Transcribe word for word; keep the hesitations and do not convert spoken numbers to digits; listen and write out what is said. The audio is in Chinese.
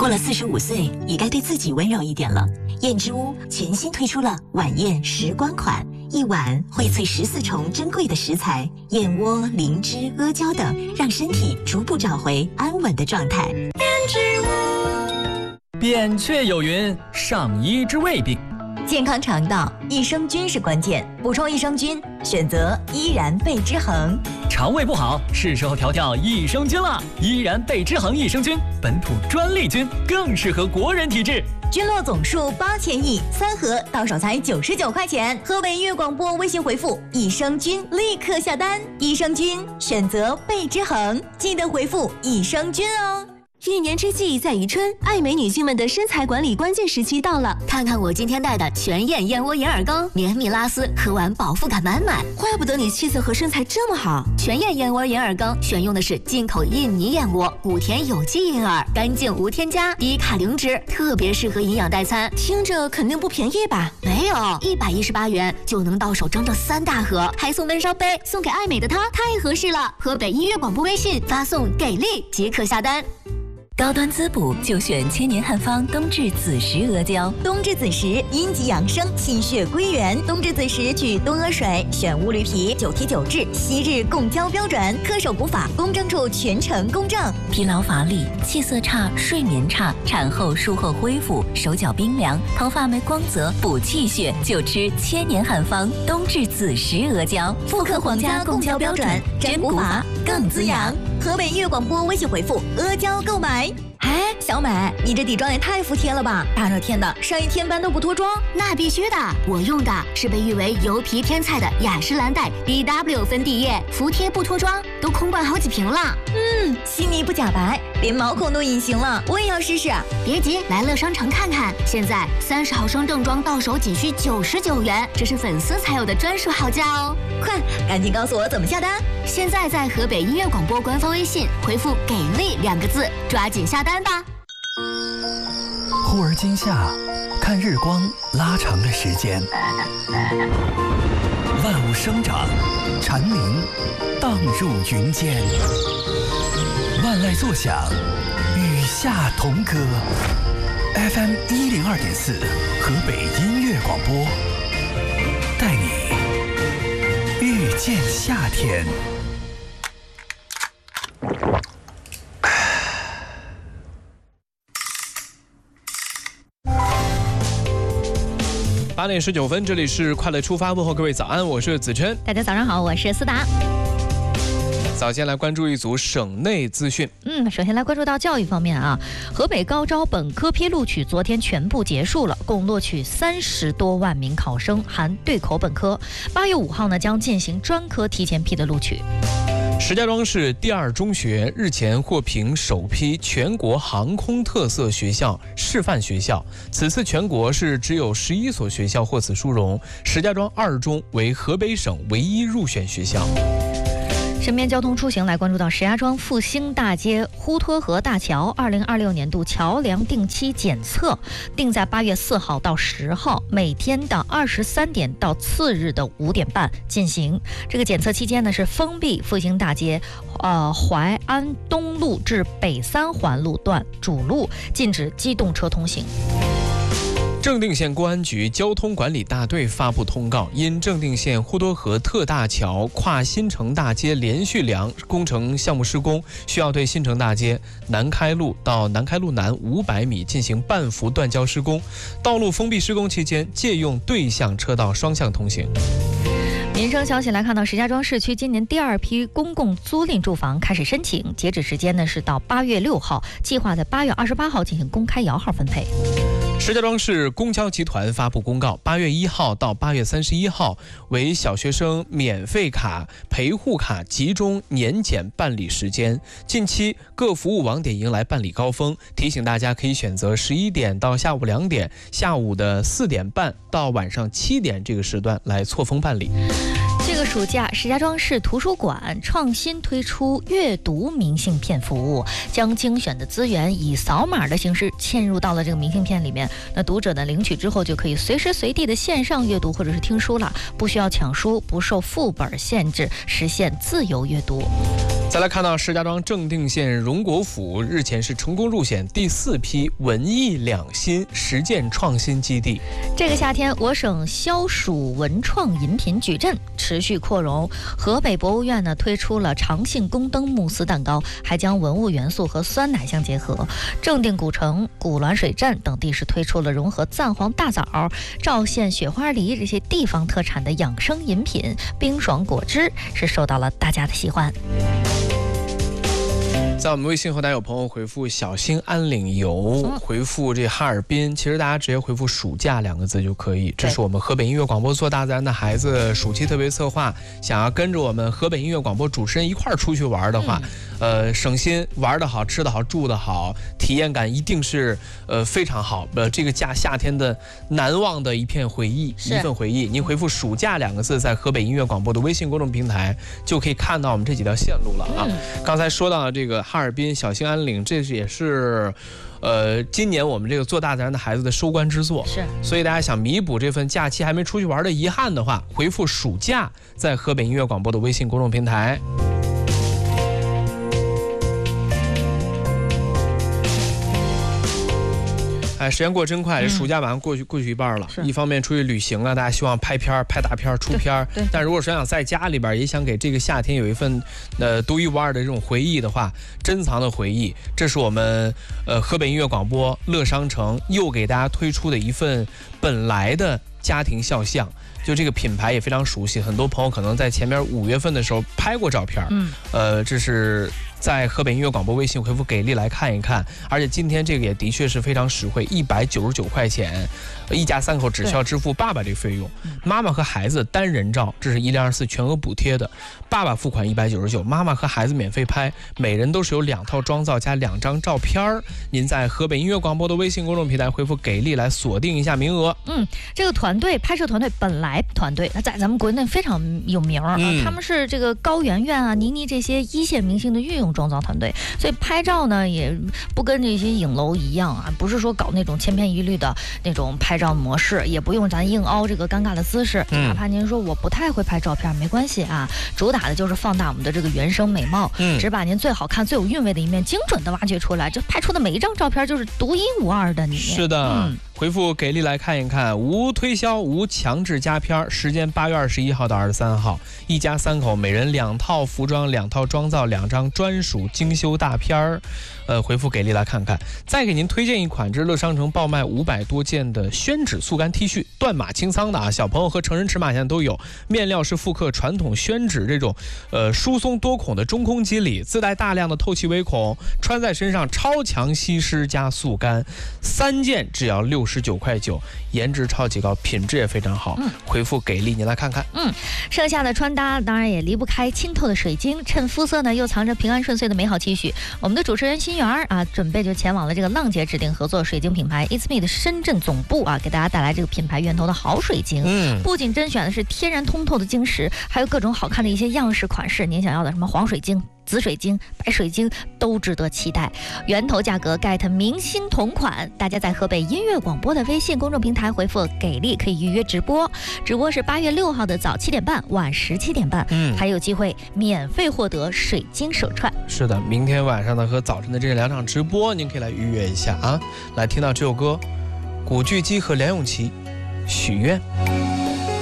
过了四十五岁，也该对自己温柔一点了。燕之屋全新推出了晚宴时光款，一碗荟萃十四重珍贵的食材，燕窝、灵芝、阿胶等，让身体逐步找回安稳的状态。燕之屋。 扁鹊有云：上医之未病。 健康肠道，益生菌是关键，补充益生菌，选择依然贝之恒。 肠胃不好，是时候调调益生菌了。依然贝之恒益生菌，本土专利菌，更适合国人体质。 菌落总数八千亿，三盒到手才九十九块钱。河北音乐广播微信回复益生菌，立刻下单。益生菌选择贝之恒，记得回复益生菌哦。 一年之计在于春，爱美女性们的身材管理关键时期到了。看看我今天带的全燕燕窝银耳羹，绵密拉丝，喝完饱腹感满满。怪不得你气色和身材这么好。全燕燕窝银耳羹选用的是进口印尼燕窝，谷田有机银耳，干净无添加，低卡零脂，特别适合营养代餐。听着肯定不便宜吧？没有，一百一十八元就能到手整整三大盒，还送温烧杯，送给爱美的她太合适了。河北音乐广播微信发送给力即可下单。 高端滋补就选千年汉方冬至子时阿胶。 冬至子时阴极养生，气血归元。冬至子时取冬阿水，选乌驴皮，九提九制，昔日供胶标准，恪守古法，公证处全程公证。 疲劳乏力、气色差、睡眠差，产后术后恢复，手脚冰凉，头发没光泽，补气血就吃千年汉方冬至子时阿胶， 复刻皇家供胶标准，真古法更滋养。河北音乐广播微信回复阿胶购买。哎，小美，你这底妆也太服帖了吧！大热天的，上一天班都不脱妆？ 那必须的，我用的是被誉为油皮天菜的雅诗兰黛 B W 粉底液，服帖不脱妆，都空灌好几瓶了。 嗯，细腻不假白，连毛孔都隐形了，我也要试试。 别急，来乐商城看看，现在三十毫升正装到手仅需九十九元，这是粉丝才有的专属好价哦！ 快，赶紧告诉我怎么下单！ 现在在河北音乐广播官方微信回复“给力”两个字，抓紧下单吧。 忽而今夏，看日光拉长了时间，万物生长，蝉鸣荡入云间，万籁作响，与夏同歌。F M 一零二点四，河北音乐广播，带你遇见夏天。 八点十九分，这里是快乐出发，问候各位早安，我是子琛。 大家早上好，我是思达。 早先来关注一组省内资讯。 嗯，首先来关注到教育方面啊，河北高招本科批录取昨天全部结束了，共录取三十多万名考生，含对口本科。八月五号呢，将进行专科提前批的录取。 石家庄市第二中学日前获评首批全国航空特色学校示范学校，此次全国是只有十一所学校获此殊荣，石家庄二中为河北省唯一入选学校。 身边交通出行来关注到石家庄复兴大街呼托河大桥二零二六年度桥梁定期检测定在八月四号到十号，每天的二十三点到次日的五点半进行。这个检测期间呢是封闭复兴大街呃淮安东路至北三环路段主路，禁止机动车通行。 正定县公安局交通管理大队发布通告，因正定县呼托河特大桥跨新城大街连续梁工程项目施工，需要对新城大街南开路到南开路南五百米进行半幅断交施工，道路封闭施工期间借用对向车道双向通行。 民生消息来看到，石家庄市区今年第二批公共租赁住房开始申请，截止时间呢是到八月六号，计划在八月二十八号进行公开摇号分配。 石家庄市公交集团发布公告，八月一号到八月三十一号为小学生免费卡、陪护卡集中年检办理时间，近期各服务网点迎来办理高峰，提醒大家可以选择十一点到下午两点、下午的四点半到晚上七点这个时段来错峰办理。 这个暑假，石家庄市图书馆创新推出阅读明信片服务，将精选的资源以扫码的形式嵌入到了这个明信片里面。那读者呢领取之后就可以随时随地的线上阅读或者是听书了，不需要抢书，不受副本限制，实现自由阅读。 再来看到石家庄正定县荣国府日前是成功入选第四批文艺两新实践创新基地。 这个夏天，我省消暑文创饮品矩阵持续扩容。河北博物院呢推出了长信宫灯慕斯蛋糕，还将文物元素和酸奶相结合。正定古城、古滦水镇等地是推出了融合藏黄大枣、赵县雪花梨这些地方特产的养生饮品，冰爽果汁是受到了大家的喜欢。 在我们微信后台有朋友回复小兴安岭游，嗯、回复这哈尔滨，其实大家直接回复暑假两个字就可以。这是我们河北音乐广播做大自然的孩子暑期特别策划，想要跟着我们河北音乐广播主持人一块儿出去玩的话，嗯、呃，省心，玩得好，吃得好，住得好，体验感一定是呃非常好。呃，这个假夏天的难忘的一片回忆，一份回忆。您回复暑假两个字，在河北音乐广播的微信公众平台就可以看到我们这几条线路了啊。嗯、刚才说到这个哈尔滨小兴安岭，这也是呃今年我们这个做大自然的孩子的收官之作， 是， 所以大家想弥补这份假期还没出去玩的遗憾的话，回复暑假在河北音乐广播的微信公众平台。哎，时间过真快，这暑假马上过去、嗯、过去一半了。一方面出去旅行了，大家希望拍片儿、拍大片儿、出片儿。但如果说想在家里边，也想给这个夏天有一份呃独一无二的这种回忆的话，珍藏的回忆，这是我们呃河北音乐广播乐商城又给大家推出的一份本来的家庭肖像。就这个品牌也非常熟悉，很多朋友可能在前面五月份的时候拍过照片。嗯，呃，这是在河北音乐广播微信回复给力来看一看，而且今天这个也的确是非常实惠，一百九十九块钱，一家三口只需要支付爸爸这个费用，妈妈和孩子单人照这是一零二四全额补贴的，爸爸付款一百九十九，妈妈和孩子免费拍，每人都是有两套妆造加两张照片。您在河北音乐广播的微信公众平台回复给力来锁定一下名额。 嗯，这个团队拍摄团队本来团队他在咱们国内非常有名啊、嗯，他们是这个高圆圆啊、倪妮这些一线明星的御用妆造团队，所以拍照呢也不跟这些影楼一样啊，不是说搞那种千篇一律的那种拍照模式，也不用咱硬凹这个尴尬的姿势，嗯、哪怕您说我不太会拍照片没关系啊，主打的就是放大我们的这个原生美貌，嗯，只把您最好看最有韵味的一面精准的挖掘出来，就拍出的每一张照片就是独一无二的你。 是的，嗯，回复给力来看一看，无推销无强制加片，时间八月二十一号到二十三号，一家三口每人两套服装、两套妆造、两张专属精修大片儿。呃，回复给力来看看。再给您推荐一款，这是乐商城爆卖五百多件的宣纸速干 T 恤，断码清仓的啊，小朋友和成人尺码现在都有。面料是复刻传统宣纸这种呃疏松多孔的中空肌理，自带大量的透气微孔，穿在身上超强吸湿加速干，三件只要六十九块九，颜值超级高，品质也非常好。嗯、回复给力，您来看看。 嗯，剩下的穿搭当然也离不开清透的水晶，衬肤色呢又藏着平安顺遂的美好期许。我们的主持人心源啊，准备就前往了这个浪姐指定合作水晶品牌 It's Me 的深圳总部啊，给大家带来这个品牌源头的好水晶。嗯，不仅甄选的是天然通透的晶石，还有各种好看的一些样式款式，您想要的什么黄水晶、紫水晶、白水晶都值得期待。源头价格 get 明星同款，大家在河北音乐广播的微信公众平台回复给力可以预约直播，直播是八月六号的早七点半晚十七点半，嗯，还有机会免费获得水晶手串。 是的，明天晚上的和早晨的这两场直播您可以来预约一下啊。来听到这首歌，古巨基和梁咏琪许愿。